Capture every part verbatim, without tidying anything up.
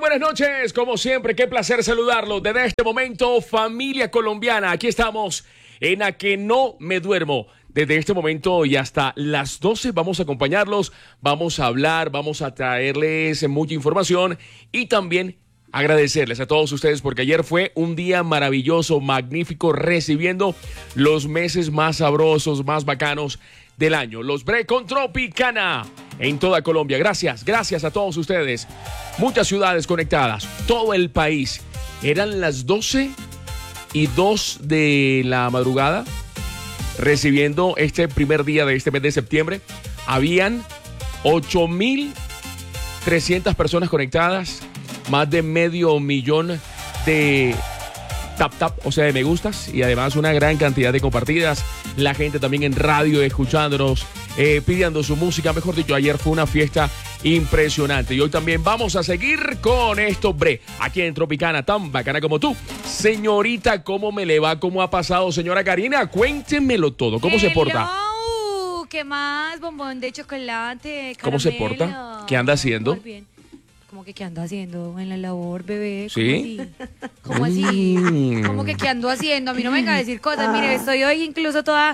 buenas noches. Como siempre, qué placer saludarlos. Desde este momento, familia colombiana, aquí estamos en A Que No Me Duermo. Desde este momento y hasta las doce vamos a acompañarlos, vamos a hablar, vamos a traerles mucha información y también agradecerles a todos ustedes porque ayer fue un día maravilloso, magnífico, recibiendo los meses más sabrosos, más bacanos del año. Los Bre con Tropicana en toda Colombia. Gracias, gracias a todos ustedes. Muchas ciudades conectadas, todo el país. Eran las doce y dos de la madrugada, recibiendo este primer día de este mes de septiembre. Habían ocho mil trescientas personas conectadas, más de medio millón de tap tap, o sea, de me gustas, y además una gran cantidad de compartidas. La gente también en radio escuchándonos, eh, pidiendo su música. Mejor dicho, ayer fue una fiesta impresionante. Y hoy también vamos a seguir con esto, bre, aquí en Tropicana, tan bacana como tú. Señorita, ¿cómo me le va? ¿Cómo ha pasado, señora Karina? Cuéntemelo todo. ¿Cómo Hello. se porta? ¿Qué más? Bombón de chocolate, caramelo. ¿Cómo se porta? ¿Qué anda haciendo? Muy bien. ¿Cómo que qué ando haciendo en la labor, bebé? ¿Sí? ¿Cómo así? ¿Cómo así? Mm. ¿Cómo que qué ando haciendo? A mí no me venga a decir cosas. Mire, estoy hoy incluso toda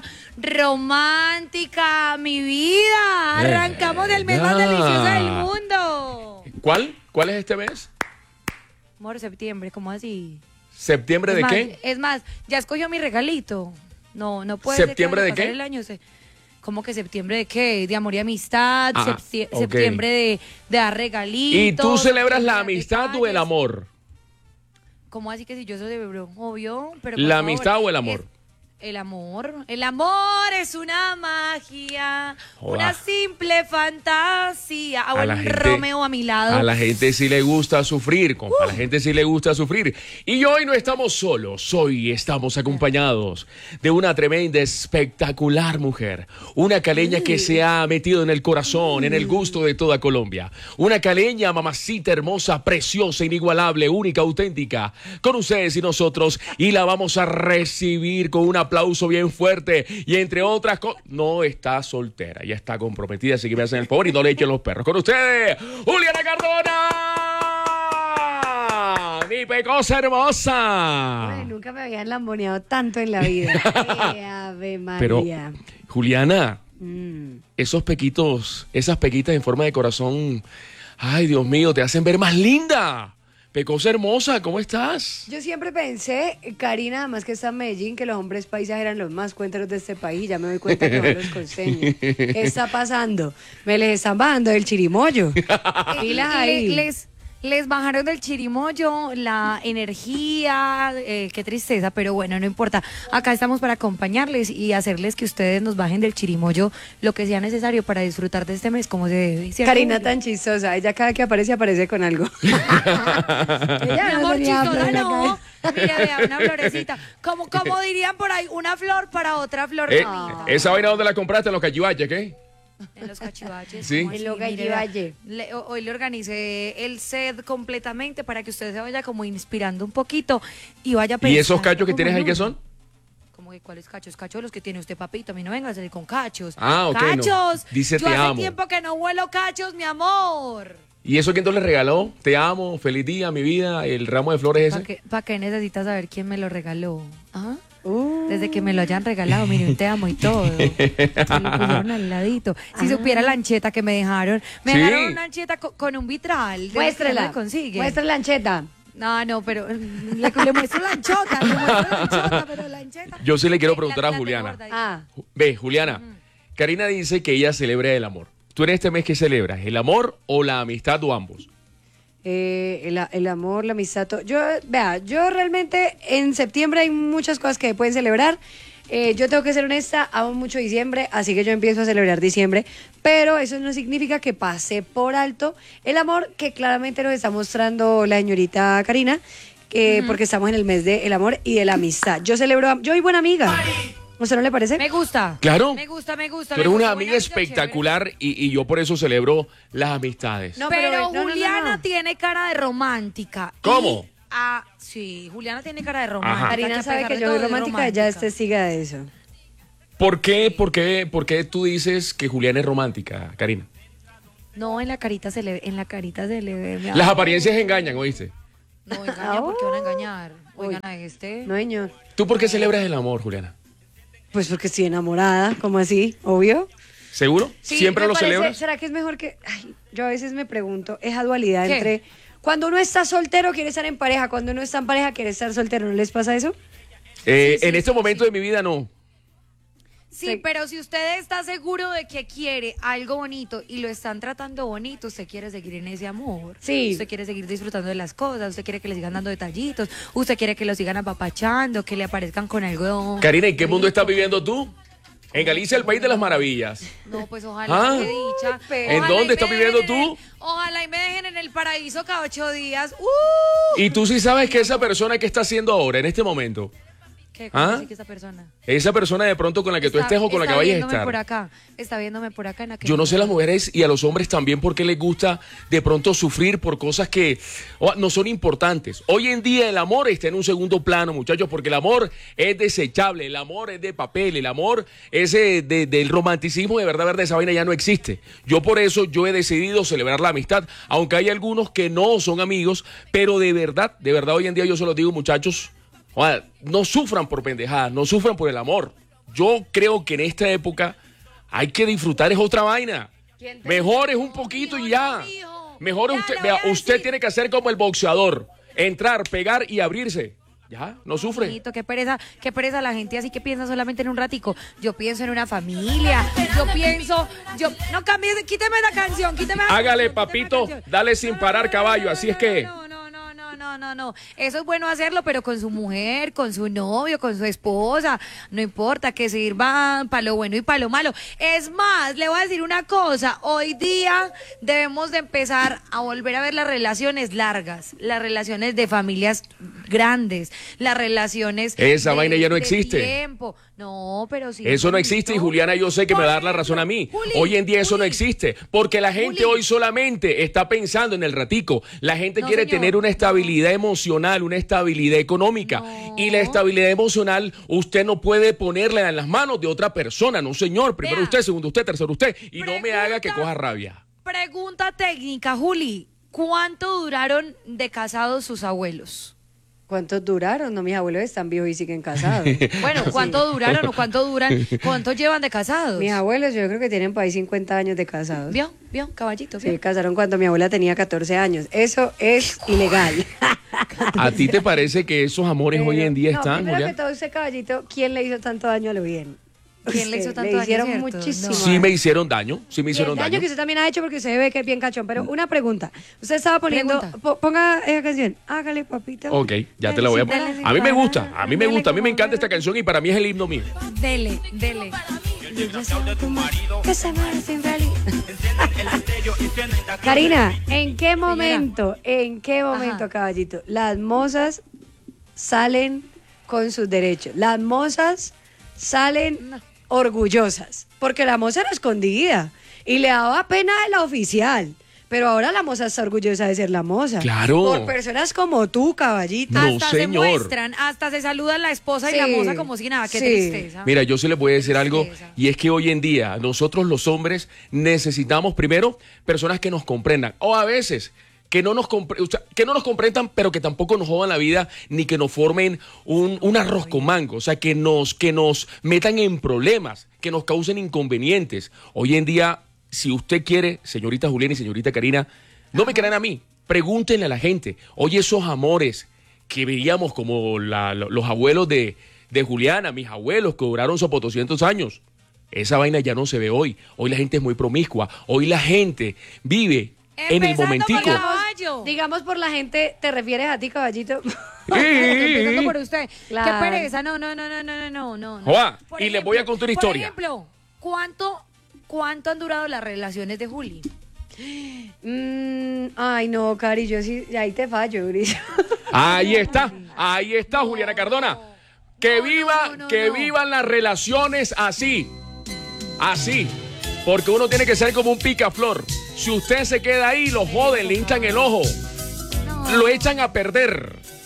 romántica, mi vida. Arrancamos del mes más delicioso del mundo. ¿Cuál? ¿Cuál es este mes? Amor, septiembre, ¿cómo así? ¿Septiembre Es de más, qué? Es más, ya escogió mi regalito. No, no puede ser que ¿Septiembre vaya a de pasar qué? el año, se- ¿Cómo que septiembre de qué? De amor y amistad, Ah, septi- ok. septiembre de, de dar regalitos. ¿Y tú celebras de la dar amistad o el detalles. amor? ¿Cómo así que si yo celebro? Obvio, pero por ¿La favor, amistad o el amor? es- el amor. El amor es una magia, Joda. una simple fantasía. Hago A la un gente- Romeo a mi lado. A la gente sí le gusta sufrir, compa. A la gente sí le gusta sufrir. Y hoy no estamos solos. Hoy estamos acompañados de una tremenda, espectacular mujer. Una caleña que se ha metido en el corazón, en el gusto de toda Colombia. Una caleña, mamacita hermosa, preciosa, inigualable, única, auténtica. Con ustedes y nosotros. Y la vamos a recibir con un aplauso bien fuerte. Y entre otras cosas, no está soltera. Ya está comprometida. Así que me hacen el favor y no le echen los perros. Con ustedes, Juliana Cardona. Mi pecosa hermosa. Ay, nunca me habían lamboneado tanto en la vida. ¡Qué ave Pero, María! Juliana, Mm. esos pequitos, esas pequitas en forma de corazón, ay, Dios mío, te hacen ver más linda. Pecosa hermosa, ¿cómo estás? Yo siempre pensé, Karina, además que está en Medellín, que los hombres paisas eran los más cuenteros de este país. Ya me doy cuenta que son los costeños. ¿Qué está pasando? Me les están bajando del chirimoyo. Pilas ahí. Le- les, les bajaron del chirimoyo la energía, eh, qué tristeza, pero bueno, no importa. Acá estamos para acompañarles y hacerles que ustedes nos bajen del chirimoyo lo que sea necesario para disfrutar de este mes como se debe. ¿Cierto, Karina Julio? tan chistosa. Ella cada que aparece, aparece con algo. Ella Mi no amor, tenía chistosa flor en la no. cabeza. Mira, vea, una florecita. Como, como dirían por ahí, una flor para otra flor. Eh, bonita. ¿Esa vaina dónde la compraste? En los cachivaches, ¿qué? En los cachivaches. Sí. ¿cómo En así? los Mire, cachivaches. vea, le- ho- hoy le organicé el set completamente para que usted se vaya como inspirando un poquito y vaya pensando. ¿Y esos cachos que como tienes ahí no. qué son? ¿Cómo que cuáles cachos? Cachos los que tiene usted, papito. A mí no venga a salir con cachos. Ah, ok, no. ¡Cachos! Dice, Yo te hace amo. tiempo que no huelo cachos, mi amor. ¿Y eso quién te le regaló? Te amo, feliz día, mi vida, el ramo de flores ¿Para ese. qué, pa' qué necesitas saber quién me lo regaló? ¿Ah? Uh. Desde que me lo hayan regalado, mire, un te amo y todo. Se lo pusieron al ladito. Si supiera la ancheta que me dejaron. Me Sí. dejaron una ancheta co- con, un vitral. ¿De dónde Muéstrela. se consigue? Muestra la ancheta. No, no, pero mm, le, le muestro la anchota. Le muestro la anchota, pero la ancheta. Yo sí le quiero La- preguntar la a tengo Juliana. guardadita. Ah. Ju- Ve, Juliana, Karina dice que ella celebra el amor. ¿Tú en este mes qué celebras? ¿El amor o la amistad o ambos? Eh, el, el amor, la amistad. to- Yo, vea, yo realmente en septiembre hay muchas cosas que pueden celebrar. Eh, yo tengo que ser honesta, amo mucho diciembre, así que yo empiezo a celebrar diciembre, pero eso no significa que pase por alto el amor que claramente nos está mostrando la señorita Karina, que porque estamos en el mes del amor y de la amistad. Yo celebro, yo soy buena amiga. ¿A usted no le parece? Me gusta. Claro. Me gusta, me gusta. Tú me eres gusta. una Buena amiga amiga, espectacular y, y yo por eso celebro las amistades. No, Pero, pero, no, no, no, Juliana no. tiene cara de romántica. ¿Cómo? Y, ah, sí, Juliana tiene cara de romántica. Ajá. Karina a sabe pesar que de yo soy todo es romántica, ella es testiga de eso. ¿Por qué, por qué, por qué tú dices que Juliana es romántica, Karina? No, en la carita se le ve, en la carita se le ve. mi Las amor. apariencias engañan, ¿oíste? No, engañan porque van a engañar. Oigan a este. No, señor. ¿Tú por qué celebras el amor, Juliana? Pues porque estoy enamorada, ¿cómo así? Obvio. ¿Seguro? Sí, ¿Siempre me lo parece- celebras? ¿Será que es mejor que...? Ay, yo a veces me pregunto, esa dualidad ¿Qué? entre... Cuando uno está soltero quiere estar en pareja, cuando uno está en pareja quiere estar soltero, ¿no les pasa eso? Eh, Sí, sí, en este sí, momento de mi vida, no. Sí, Sí. pero si usted está seguro de que quiere algo bonito y lo están tratando bonito, usted quiere seguir en ese amor. Sí. Usted quiere seguir disfrutando de las cosas, usted quiere que le sigan dando detallitos, usted quiere que lo sigan apapachando, que le aparezcan con algo. Karina, ¿en qué mundo rico. estás viviendo tú? En Galicia, el país de las maravillas. No, pues ojalá, Ah. qué dicha. ¿En Ojalá dónde y me estás viviendo dejen en tú? el- ojalá y me dejen en el paraíso cada ocho días. ¡Uh! Y tú sí sabes que esa persona que está haciendo ahora, en este momento, ¿Qué? ¿Cómo ¿Ah? así que esa persona? esa persona de pronto con la que tú Está- estés o con la que está vayas a viéndome estar. por acá, está viéndome por acá en aquel Yo no sé a las lugar. mujeres y a los hombres también por qué les gusta de pronto sufrir por cosas que oh, no son importantes. Hoy en día el amor está en un segundo plano, muchachos, porque el amor es desechable, el amor es de papel, el amor ese de, del romanticismo de verdad, verdad, esa vaina ya no existe. Yo por eso yo he decidido celebrar la amistad, aunque hay algunos que no son amigos, pero de verdad, de verdad hoy en día yo se los digo, muchachos, oh, no sufran por pendejadas, no sufran por el amor. Yo creo que en esta época hay que disfrutar, es otra vaina. ¿Quién te Mejor es un poquito y ya. No, mijo. Mejor es Ya, usted, le vea, voy a usted decir. tiene que hacer como el boxeador, entrar, pegar y abrirse. Ya, no sufre. Bonito, qué pereza, qué pereza la gente así que piensa solamente en un ratico. Yo pienso en una familia, yo pienso, yo no cambie, quíteme la canción, quíteme la Hágale, canción, quíteme la papito, canción. dale sin parar, caballo, así es que- No, no, no, no, no, no, no. Eso es bueno hacerlo, pero con su mujer, con su novio, con su esposa, no importa que sirva para lo bueno y para lo malo. Es más, le voy a decir una cosa, hoy día debemos de empezar a volver a ver las relaciones largas, las relaciones de familias grandes, las relaciones Esa de- vaina ya no de existe. tiempo. No, pero sí. Eso no existe y Juliana yo sé que me va a dar la razón a mí. Hoy en día eso no existe porque la gente Juli. hoy solamente está pensando en el ratico. La gente No, quiere señor. tener una estabilidad emocional, una estabilidad económica. No. Y la estabilidad emocional usted no puede ponerla en las manos de otra persona, no señor. Primero Vea. usted, segundo usted, tercero usted. Y no me haga que Pregunta- coja rabia. Pregunta técnica, Juli. ¿Cuánto duraron de casados sus abuelos? ¿Cuántos duraron? No, mis abuelos están vivos y siguen casados. Bueno, ¿cuánto duraron o cuánto duran? ¿Cuánto llevan de casados? Mis abuelos yo creo que tienen por ahí cincuenta años de casados. ¿Vio? ¿Vio? Caballito. Se ¿vio? casaron cuando mi abuela tenía catorce años. Eso es ilegal. ¿A ti te parece que esos amores hoy en día no, están, primero que Juliana? todo, ese caballito, ¿quién le hizo tanto daño a lo bien? ¿Quién le hizo Usted, tanto le daño, hicieron cierto? muchísimo. No. Sí me hicieron daño, sí me Y el hicieron daño daño. que usted también ha hecho porque usted ve que es bien cachón. Pero una pregunta. Usted estaba poniendo... Pregunta. po- ponga esa canción. Hágale, papito. Ok, ya te la voy a Dale, poner. sin A mí me parar, gusta, a mí me dale gusta, a mí me como encanta esta ver. canción y para mí es el himno mío. Dele, dele. Que se muere sin feliz. Karina, ¿en qué momento, en qué momento, Ajá. caballito, las mozas salen con sus derechos? Las mozas salen No. orgullosas, porque la moza era escondida y le daba pena de la oficial. Pero ahora la moza está orgullosa de ser la moza. Claro. Por personas como tú, caballito. No, hasta señor. se muestran, hasta se saludan la esposa y la Sí, moza como si nada. Qué sí. tristeza. Mira, yo sí les voy a decir algo, Tristeza. y es que hoy en día nosotros los hombres necesitamos primero personas que nos comprendan, o a veces que no nos, compre- o sea, que no nos comprendan, pero que tampoco nos jodan la vida, ni que nos formen un, un arroz con mango, o sea, que nos, que nos metan en problemas, que nos causen inconvenientes. Hoy en día, si usted quiere, señorita Juliana y señorita Karina, no me crean a mí, pregúntenle a la gente, oye, esos amores que veíamos como la- lo- los abuelos de, de Juliana, mis abuelos que duraron sopotoscientos años, esa vaina ya no se ve hoy. Hoy la gente es muy promiscua, hoy la gente vive en el Empezando momentico. por la- Caballo. Digamos por la gente, ¿te refieres a ti, caballito? Empezando por usted. Claro. Qué pereza. No, no, no, no, no, no, no. no. Joa, Por y les voy a contar una historia. Por ejemplo, ¿cuánto, ¿cuánto han durado las relaciones de Juli? Mm, ay, no, Cari, yo sí, ahí te fallo, Gris. Ahí está, ahí está Juliana Cardona. Que No, no, viva, no, no, que no. vivan las relaciones así, así, porque uno tiene que ser como un picaflor. Si usted se queda ahí, lo joden, le hinchan el ojo, No. lo echan a perder.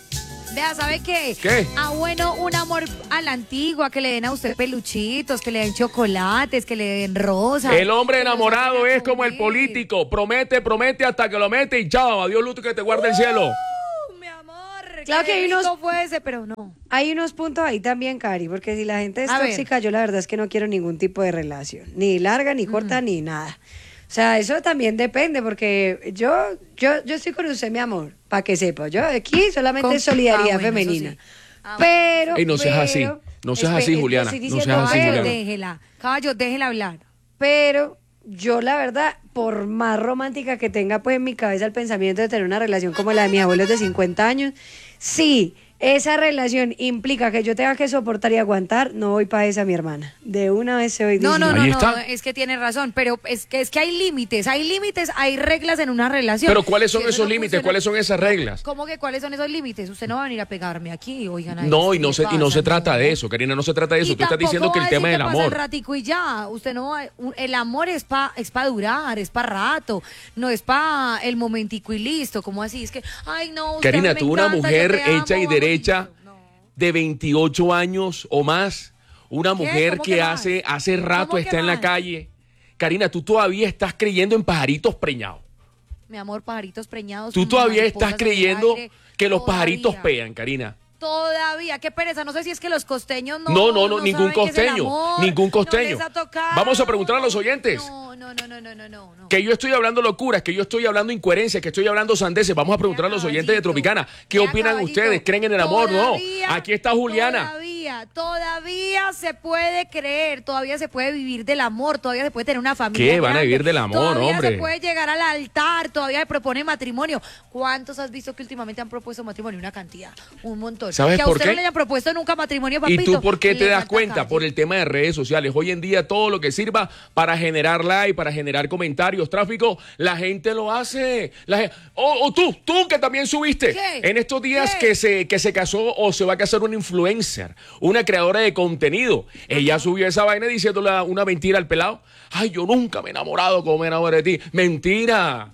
Vea, ¿sabe qué? ¿Qué? Ah, bueno, un amor a la antigua, que le den a usted peluchitos, que le den chocolates, que le den rosas. El hombre que los enamorado saquen a es como el comer. político. Promete, promete hasta que lo mete y chao. Adiós, Luto, que te guarde el cielo. Uh, mi amor. Claro qué que hay unos- rico fue ese, pero no. Hay unos puntos ahí también, Cari, porque si la gente es A ver. tóxica, yo la verdad es que no quiero ningún tipo de relación, ni larga, ni corta, ni nada. O sea, eso también depende, porque yo, yo, yo estoy con usted, mi amor, para que sepa. Yo aquí solamente Con- es solidaridad Ah, bueno, femenina. eso sí. Ah, Pero, Ey, no seas así. pero- No seas Espe- así, yo Juliana. estoy No diciendo seas así, algo. Caballo, Juliana. déjela. Caballo, déjela hablar. Pero yo la verdad, por más romántica que tenga pues en mi cabeza el pensamiento de tener una relación como la de mis abuelos de cincuenta años, sí, esa relación implica que yo tenga que soportar y aguantar, no voy para esa, mi hermana. De una vez se voy No, no, diciendo. no, Ahí no, está. es que tiene razón, pero es que es que hay límites, hay límites, hay reglas en una relación. Pero ¿cuáles son Si eso esos no límites? funciona- ¿Cuáles son esas reglas? ¿Cómo que cuáles son esos límites? Usted no va a venir a pegarme aquí, oigan. ay, No, ¿qué y no le se, y no pasa? se trata No. de eso, Karina, no se trata de eso. Y Tú estás tampoco diciendo que va el a tema decir del que pasa amor. el ratico y ya, usted no va, un- el amor es pa es pa durar, es pa rato, no es pa el momentico y listo, como así, es que ay no, usted Karina, me tú una encanta, yo mujer te amo, hecha y vamos, derecha listo. No. de veintiocho años o más, una mujer ¿Cómo que que más? hace hace rato ¿Cómo que está en la más? calle. Karina, tú todavía estás creyendo en pajaritos preñados. Mi amor, pajaritos preñados. Tú todavía mariposas estás en el creyendo aire, que los todavía. pajaritos pegan, Karina. Todavía, qué pereza, no sé si es que los costeños no. No, no, no, ningún saben qué es el costeño, amor, ningún costeño. no les ha tocado. Vamos a preguntar a los oyentes. No, no, no, no, no, no, no. no. Que yo estoy hablando locuras, que yo estoy hablando incoherencias, que estoy hablando sandeces. Vamos a preguntar a los oyentes de Caballito, Tropicana. ¿Qué vea, opinan caballito, ustedes? ¿Creen en el amor? todavía, No. Aquí está Juliana. Todavía, todavía se puede creer, todavía se puede vivir del amor, todavía se puede tener una familia. ¿Qué? Van a grande, vivir del amor, todavía hombre. se puede llegar al altar, todavía se propone matrimonio. ¿Cuántos has visto que últimamente han propuesto matrimonio? Una cantidad, un montón. ¿Sabes que a por usted qué? no le hayan propuesto nunca matrimonio, ¿Y papito. tú por qué te le das falta cuenta? calle. Por el tema de redes sociales. Hoy en día todo lo que sirva para generar like, para generar comentarios, tráfico, la gente lo hace. La gen- o, o tú, tú que también subiste ¿Qué? en estos días ¿Qué? que se, que se casó o se va a casar una influencer, una creadora de contenido. Ella subió esa vaina diciéndole una mentira al pelado. Ay, yo nunca me he enamorado como me enamoré de ti. Mentira.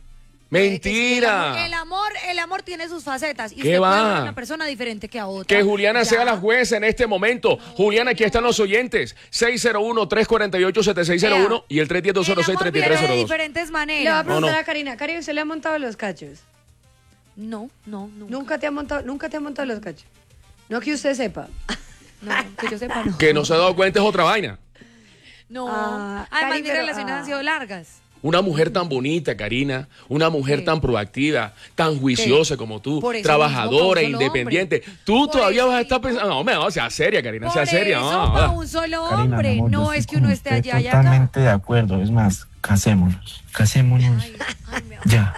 Mentira. El amor, el amor tiene sus facetas. Y ¿Qué usted puede va? amar a una persona diferente que a otra. Que Juliana Ya. sea la jueza en este momento. Juliana, aquí están los oyentes. seis cero uno, tres cuatro ocho, siete seis cero uno y el tres uno cero, dos cero seis, El amor tres tres viene cero de dos. diferentes Le voy a maneras. preguntar no. a Karina. Karina, ¿usted le ha montado los cachos? No, no, nunca. Nunca te ha montado, nunca te ha montado los cachos. No que usted sepa. No, que yo sepa, no. Que no se ha dado cuenta es otra vaina. No. Ah, Además, Cari, mis pero, relaciones ah. han sido largas. Una mujer tan bonita, Karina, una mujer Sí. tan proactiva, tan juiciosa como tú, Por eso trabajadora, mismo, pa' un solo independiente. hombre. Tú Por todavía eso vas a estar mismo. pensando, no, me, no, sea seria, Karina, Por sea seria. eso, no, pa' no. un solo Karina, mi hombre. amor, yo No estoy es que con uno esté usted allá y acá. totalmente de acuerdo. Es más, casémonos. Casémonos. Ay, ay, mi amor. Ya.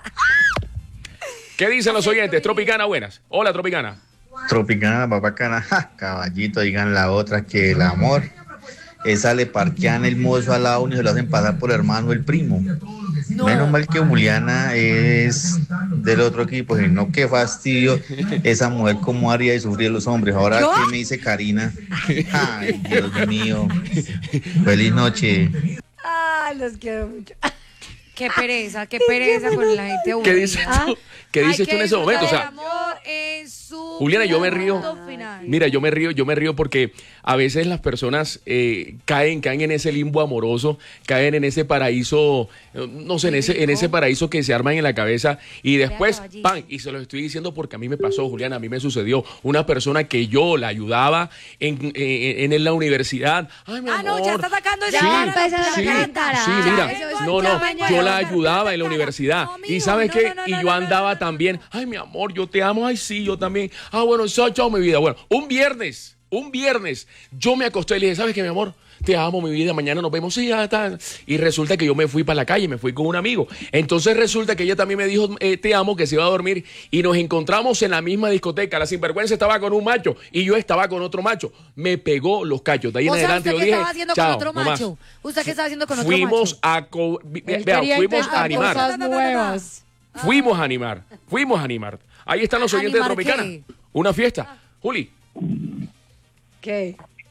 ¿Qué dicen los oyentes? Tropicana, buenas. Hola, Tropicana. Tropicana, papacana, ja, caballito, digan la otra que el amor. Esa le parquean el mozo al lado y se lo hacen pasar por hermano el primo. Menos mal que Juliana es del otro equipo, y no, qué fastidio esa mujer como haría de sufrir a los hombres. Ahora ¿Yo? que me dice Karina, ay, Dios mío, feliz noche. Ah, los quiero mucho. Qué pereza, qué pereza con la gente ¿Qué aburrida. dices tú? ¿Qué Hay dices que tú en ese momento? O disfrutar sea, el amor en su Juliana, yo me río. punto final. Mira, yo me río, yo me río porque a veces las personas eh, caen, caen en ese limbo amoroso, caen en ese paraíso, eh, no sé, en ese, en ese paraíso que se arman en la cabeza y después, caballito. ¡pam! Y se lo estoy diciendo porque a mí me pasó, Juliana, a mí me sucedió. Una persona que yo la ayudaba en, en, en la universidad. Ay, mi Ah, no, amor. ya está sacando ese Sí, cara, empezó a sí, sacar cara. sí, mira, Eso es no, un no, tamaño yo de la otra. ayudaba en la cara. universidad. No, Y mijo, ¿sabes no, qué? no, no, Y no, yo no, andaba no, no. también, ay, mi amor, yo te amo, ay, sí, yo también. Ah, bueno, chao, chao, mi vida. Bueno, un viernes, un viernes, yo me acosté y le dije, ¿sabes qué, mi amor? Te amo, mi vida, mañana nos vemos, sí, ya está. Y resulta que yo me fui para la calle, me fui con un amigo. Entonces resulta que ella también me dijo, eh, te amo, que se iba a dormir. Y nos encontramos en la misma discoteca. La sinvergüenza estaba con un macho y yo estaba con otro macho. Me pegó los cachos. De ahí O en sea, adelante ¿usted yo qué dije, estaba haciendo chao, con otro no más. macho? ¿Usted qué estaba haciendo con otro Fuimos macho? a, co- vi- Él vea, quería fuimos intentar a animar. cosas nuevas. Fuimos a animar, fuimos a animar. Ahí están los oyentes de ¿Animar Tropicana. qué? Una fiesta. Juli, ¿Qué?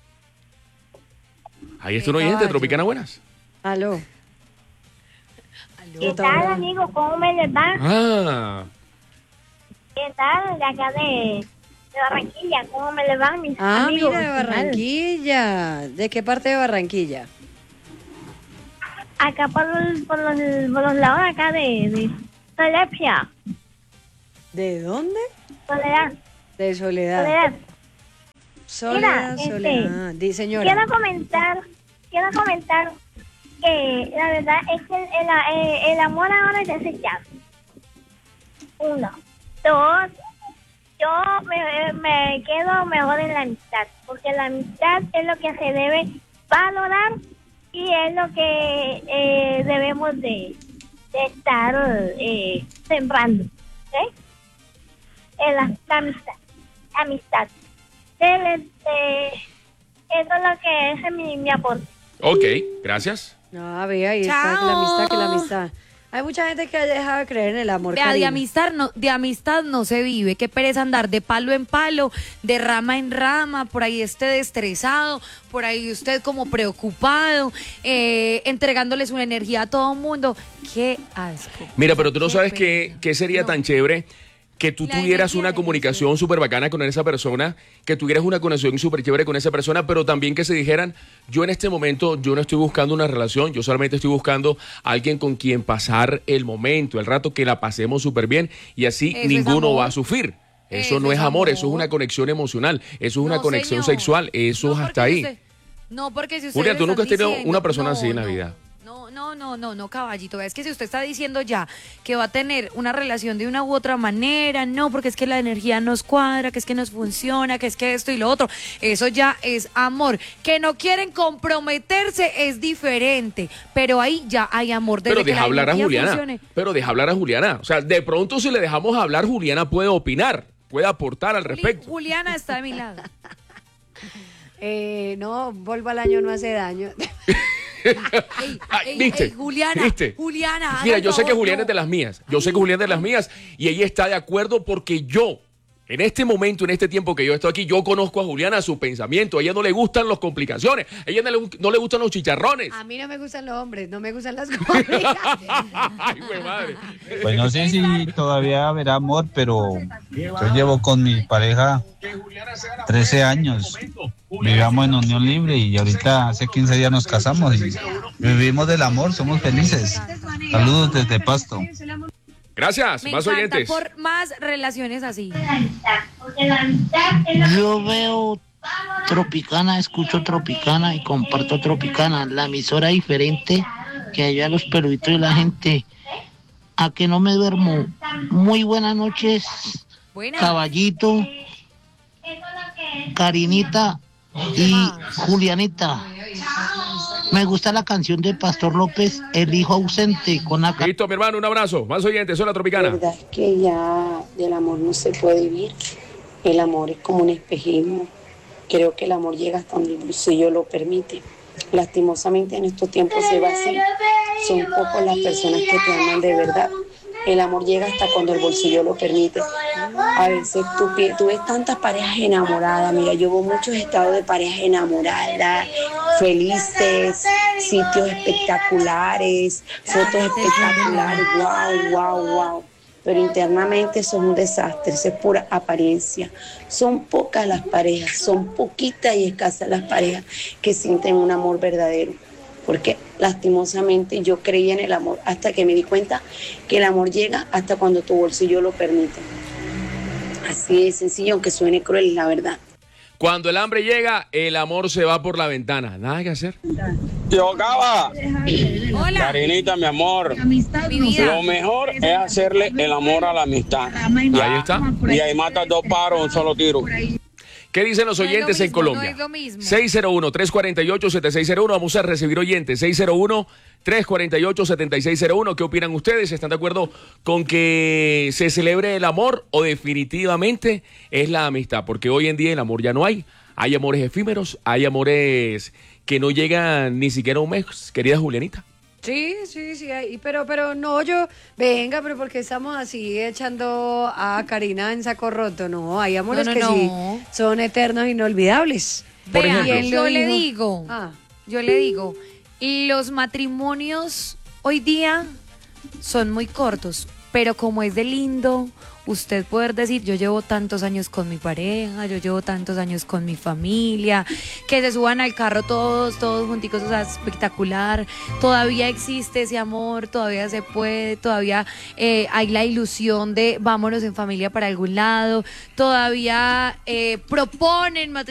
ahí está un oyente de caballo. Tropicana, buenas. Aló. ¿Qué tal, amigos? ¿Cómo me les va? Ah, ¿Qué tal? De acá de, de Barranquilla. ¿Cómo me le van mis Ah, amigos? mira, de Barranquilla. ¿De qué parte de Barranquilla? Acá por los, por los, por los lados de acá de, de Solepia. ¿De dónde? Soledad, De Soledad. Soledad. Soledad, Mira, Soledad. Di, señora. Quiero comentar, quiero comentar que la verdad es que el, el, el- el amor ahora es desechado. Uno. Dos, yo me, me quedo mejor en la amistad, porque la amistad es lo que se debe valorar y es lo que eh, debemos de, de estar eh, sembrando. ¿Sí? En la, la amistad. Amistad. De, de- eso es lo que es mi, mi aporte. Ok, gracias. No, vea, ahí está, que la amistad, que la amistad. Hay mucha gente que ha dejado de creer en el amor, Vea, de Karina. amistad, no, de amistad no se vive. Qué pereza andar de palo en palo, de rama en rama, por ahí esté estresado, por ahí usted como preocupado, eh, entregándoles una energía a todo el mundo. Qué asco. Mira, pero tú no Qué sabes pena. qué, qué sería No. tan chévere que tú La tuvieras energía una de comunicación súper bacana con esa persona, que tuvieras una conexión súper chévere con esa persona, pero también que se dijeran, yo en este momento, yo no estoy buscando una relación, yo solamente estoy buscando a alguien con quien pasar el momento, el rato que la pasemos súper bien y así Eso es ninguno amor. va a sufrir. Eso, Eso no es es amor, eso es amor. una conexión emocional, eso es una No, conexión señor. sexual, eso No, es porque hasta ahí. usted- no, porque si usted Julia, le tú nunca están has tenido diciendo- una persona no, así en la no. vida. No, no, no, no, no, caballito. Es que si usted está diciendo ya que va a tener una relación de una u otra manera, no, porque es que la energía nos cuadra, que es que nos funciona, que es que esto y lo otro, eso ya es amor. Que no quieren comprometerse es diferente, pero ahí ya hay amor. Desde Pero que deja la hablar a energía Juliana. funcione. Pero deja hablar a Juliana. O sea, de pronto si le dejamos hablar, Juliana puede opinar, puede aportar al Juli- respecto. Juliana está de mi lado. Eh, no, vuelva al año no hace daño. Ey, Ay, ey, ¿viste? ey, Juliana, ¿Viste? Juliana, haga Mira, el yo sé que favor, Juliana no. es de las mías. Yo sé que Juliana es de las mías y ella está de acuerdo porque yo, en este momento, en este tiempo que yo estoy aquí, yo conozco a Juliana, su pensamiento. A ella no le gustan las complicaciones. A ella no le, no le gustan los chicharrones. A mí no me gustan los hombres, no me gustan las complicaciones. Ay, güey, madre. Pues no sé si todavía habrá amor, pero yo llevo con mi pareja trece años. Vivíamos en unión libre y ahorita hace quince días nos casamos y vivimos del amor, somos felices. Saludos desde Pasto. Gracias, Me más encanta oyentes. por más relaciones así. La amistad, porque la amistad es lo Yo veo Tropicana, escucho Tropicana y comparto Tropicana, la emisora diferente que allá los peluditos y la gente. A que no me duermo. Muy buenas noches, Buena. Caballito, eso es lo que es. Karinita y Julianita. Me gusta la canción de Pastor López, El hijo ausente, con la ca- Listo, mi hermano, un abrazo. Más oyentes, soy la La Tropicana. verdad es que ya del amor no se puede vivir. El amor es como un espejismo. Creo que el amor llega hasta donde el bolsillo lo permite. Lastimosamente en estos tiempos se va así. Son pocas las personas que te aman de verdad. El amor llega hasta cuando el bolsillo lo permite. A veces tú, pi- tú ves tantas parejas enamoradas. Mira, yo veo muchos estados de parejas enamoradas, felices, sitios espectaculares, fotos espectaculares. Wow, wow, wow. Pero internamente son un desastre, eso es pura apariencia. Son pocas las parejas, son poquitas y escasas las parejas que sienten un amor verdadero. Porque lastimosamente yo creía en el amor hasta que me di cuenta que el amor llega hasta cuando tu bolsillo lo permite. Así de sencillo, aunque suene cruel, la verdad. Cuando el hambre llega, el amor se va por la ventana. Nada que hacer. Yo, Gaba, Hola, Karinita, mi amor, mi vida. lo mejor es hacerle el amor a la amistad. Ahí está. Y ahí matas dos pájaros un solo tiro. ¿Qué dicen los No es lo oyentes en mismo, no Colombia? es lo mismo. seis cero uno, tres cuatro ocho, siete seis cero uno. Vamos a recibir oyentes. seis cero uno, tres cuatro ocho, siete seis cero uno. ¿Qué opinan ustedes? ¿Están de acuerdo con que se celebre el amor o definitivamente es la amistad? Porque hoy en día el amor ya no hay. Hay amores efímeros, hay amores que no llegan ni siquiera a un mes, querida Julianita. Sí, sí, sí, hay, pero, pero no, yo, venga, pero porque estamos así echando a Karina en saco roto, no, hay amores No, no, que no. sí son eternos, inolvidables. Por Vea, ejemplo. ¿Quién lo yo le dijo? digo, Ah. yo le digo, los matrimonios hoy día son muy cortos, pero como es de lindo usted poder decir, yo llevo tantos años con mi pareja, yo llevo tantos años con mi familia, que se suban al carro todos, todos junticos, o sea, espectacular, todavía existe ese amor, todavía se puede, todavía eh, hay la ilusión de vámonos en familia para algún lado, todavía eh, proponen matrimonio